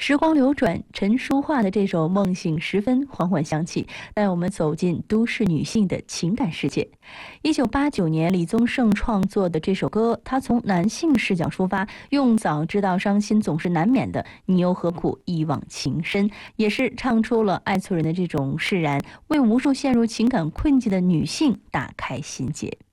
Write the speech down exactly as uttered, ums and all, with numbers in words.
时光流转，陈淑桦的这首《梦醒时分》缓缓响起，带我们走进都市女性的情感世界。一九八九年，李宗盛创作的这首歌，他从男性视角出发，用早知道伤心总是难免的，你又何苦一往情深，也是唱出了爱错人的这种释然，为无数陷入情感困境的女性打开心结。